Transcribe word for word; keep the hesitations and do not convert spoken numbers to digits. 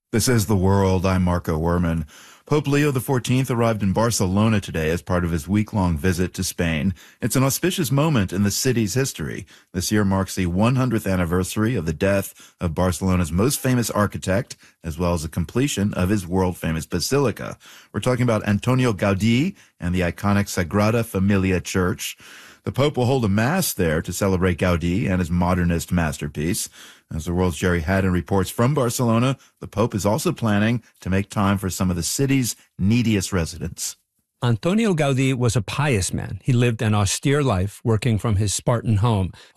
This is The World. I'm Marco Werman. Pope Leo the fourteenth arrived in Barcelona today as part of his week-long visit to Spain. It's an auspicious moment in the city's history. This year marks the one hundredth anniversary of the death of Barcelona's most famous architect, as well as the completion of his world-famous basilica. We're talking about Antonio Gaudí and the iconic Sagrada Familia Church. The Pope will hold a mass there to celebrate Gaudí and his modernist masterpiece. As the world's Jerry Haddon reports from Barcelona, the Pope is also planning to make time for some of the city's neediest residents. Antonio Gaudí was a pious man. He lived an austere life, working from his Spartan home.